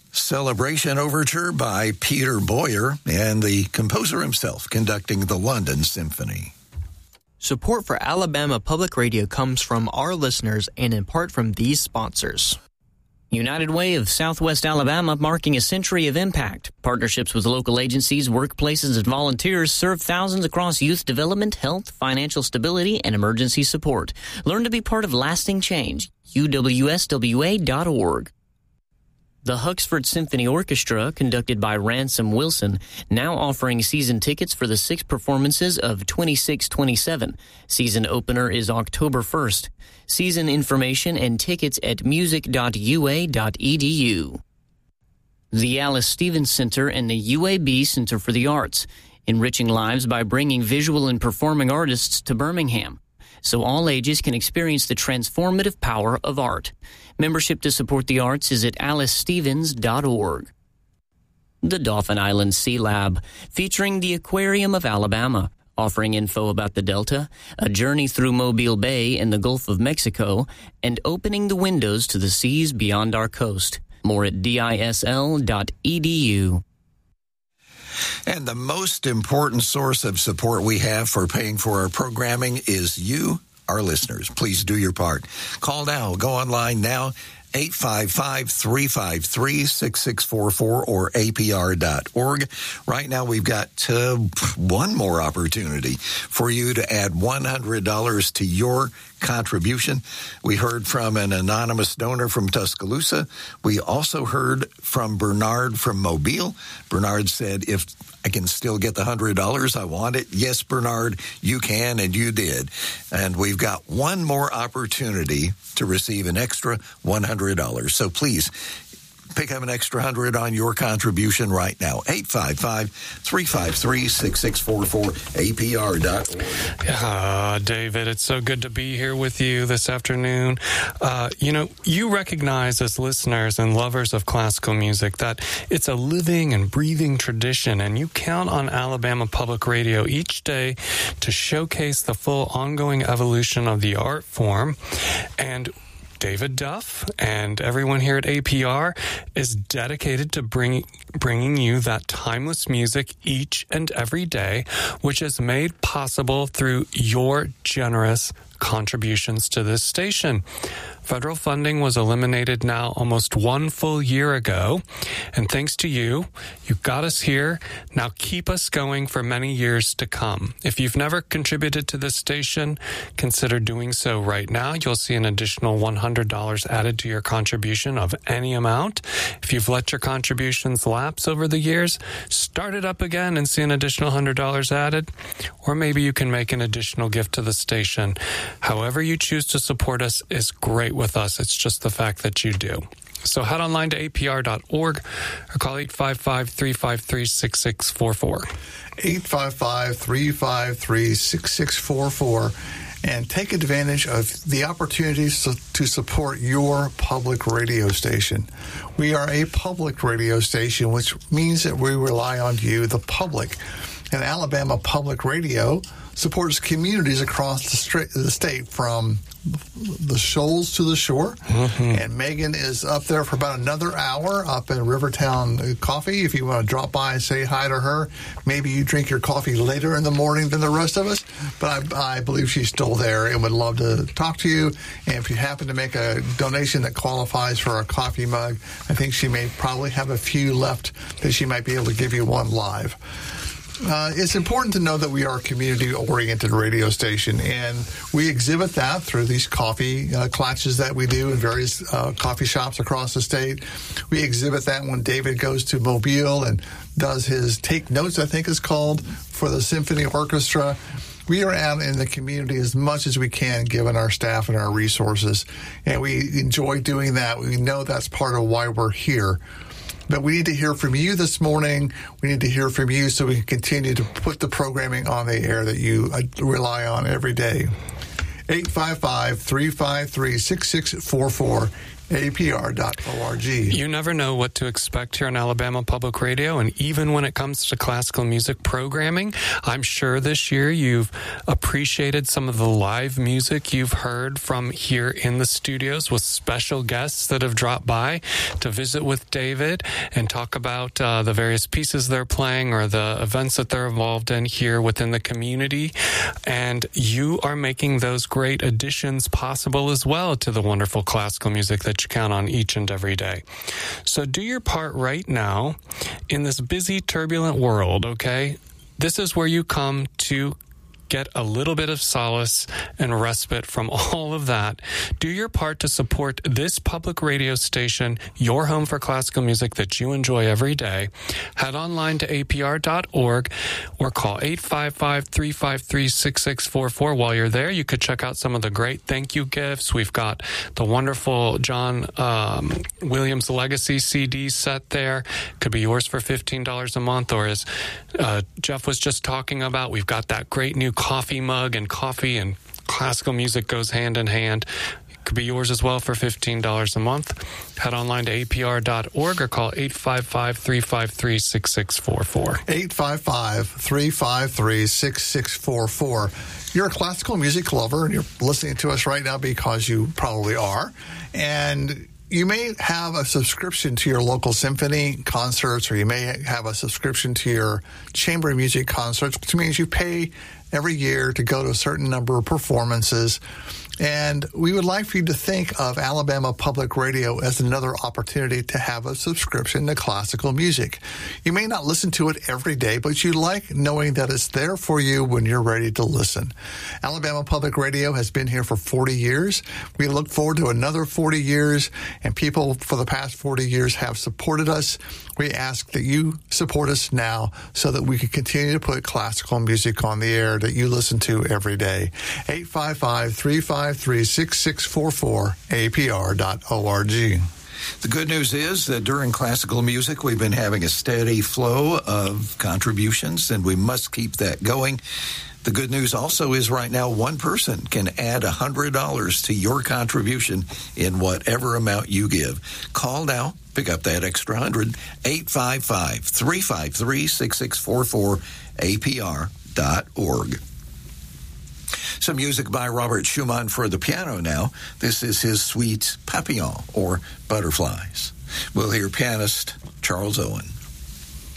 Celebration Overture by Peter Boyer and the composer himself conducting the London Symphony. Support for Alabama Public Radio comes from our listeners and in part from these sponsors. United Way of Southwest Alabama, marking a century of impact. Partnerships with local agencies, workplaces, and volunteers serve thousands across youth development, health, financial stability, and emergency support. Learn to be part of lasting change. UWSWA.org. The Huxford Symphony Orchestra, conducted by Ransom Wilson, now offering season tickets for the 6 performances of 26-27. Season opener is October 1st. Season information and tickets at music.ua.edu. The Alice Stevens Center and the UAB Center for the Arts, enriching lives by bringing visual and performing artists to Birmingham, so all ages can experience the transformative power of art. Membership to support the arts is at alicestevens.org. The Dauphin Island Sea Lab, featuring the Aquarium of Alabama, offering info about the Delta, a journey through Mobile Bay and the Gulf of Mexico, and opening the windows to the seas beyond our coast. More at disl.edu. And the most important source of support we have for paying for our programming is you, our listeners. Please do your part. Call now. Go online now. 855-353-6644 or apr.org. Right now, we've got one more opportunity for you to add $100 to your contribution. We heard from an anonymous donor from Tuscaloosa. We also heard from Bernard from Mobile. Bernard said, if I can still get the $100, I want it. Yes, Bernard, you can, and you did. And we've got one more opportunity to receive an extra $100. So please, pick up an extra $100 on your contribution right now. 855-353-6644, apr.org. David, it's so good to be here with you this afternoon. You recognize as listeners and lovers of classical music that it's a living and breathing tradition, and you count on Alabama Public Radio each day to showcase the full ongoing evolution of the art form. And David Duff and everyone here at APR is dedicated to bringing you that timeless music each and every day, which is made possible through your generous contributions to this station. Federal funding was eliminated now almost 1 full year ago, and thanks to you, you got us here. Now keep us going for many years to come. If you've never contributed to this station, consider doing so right now. You'll see an additional $100 added to your contribution of any amount. If you've let your contributions lapse over the years, start it up again and see an additional $100 added, or maybe you can make an additional gift to the station. However you choose to support us is great with us. It's just the fact that you do. So head online to apr.org or call 855-353-6644. 855-353-6644 and take advantage of the opportunities to support your public radio station. We are a public radio station, which means that we rely on you, the public. And Alabama Public Radio supports communities across the state, from the shoals to the shore. Mm-hmm. And Megan is up there for about another hour up in Rivertown Coffee. If you want to drop by and say hi to her, maybe you drink your coffee later in the morning than the rest of us. But I believe she's still there and would love to talk to you. And if you happen to make a donation that qualifies for a coffee mug, I think she may probably have a few left that she might be able to give you one live. It's important to know that we are a community-oriented radio station, and we exhibit that through these coffee clutches that we do in various coffee shops across the state. We exhibit that when David goes to Mobile and does his Take Notes, I think is called, for the Symphony Orchestra. We are out in the community as much as we can, given our staff and our resources, and we enjoy doing that. We know that's part of why we're here. But we need to hear from you this morning. We need to hear from you so we can continue to put the programming on the air that you rely on every day. 855-353-6644. APR.org. You never know what to expect here on Alabama Public Radio, and even when it comes to classical music programming, I'm sure this year you've appreciated some of the live music you've heard from here in the studios with special guests that have dropped by to visit with David and talk about the various pieces they're playing or the events that they're involved in here within the community. And you are making those great additions possible as well to the wonderful classical music that you count on each and every day. So do your part right now in this busy, turbulent world, okay? This is where you come to get a little bit of solace and respite from all of that. Do your part to support this public radio station, your home for classical music that you enjoy every day. Head online to apr.org or call 855-353-6644. While you're there, you could check out some of the great thank you gifts. We've got the wonderful John Williams Legacy CD set there. Could be yours for $15 a month, or as Jeff was just talking about, we've got that great new coffee mug, and coffee and classical music goes hand in hand. It could be yours as well for $15 a month. Head online to apr.org or call 855-353-6644. 855-353-6644. You're a classical music lover, and you're listening to us right now because you probably are. And you may have a subscription to your local symphony concerts, or you may have a subscription to your chamber music concerts, which means you pay every year to go to a certain number of performances. And we would like for you to think of Alabama Public Radio as another opportunity to have a subscription to classical music. You may not listen to it every day, but you like knowing that it's there for you when you're ready to listen. Alabama Public Radio has been here for 40 years. We look forward to another 40 years, and people for the past 40 years have supported us. We ask that you support us now so that we can continue to put classical music on the air that you listen to every day. 855-353-6644, apr.org. The good news is that during classical music, we've been having a steady flow of contributions, and we must keep that going. The good news also is right now one person can add $100 to your contribution in whatever amount you give. Call now. Pick up that extra 100. 855-353-6644, apr.org. Some music by Robert Schumann for the piano now. This is his suite Papillon, or Butterflies. We'll hear pianist Charles Owen.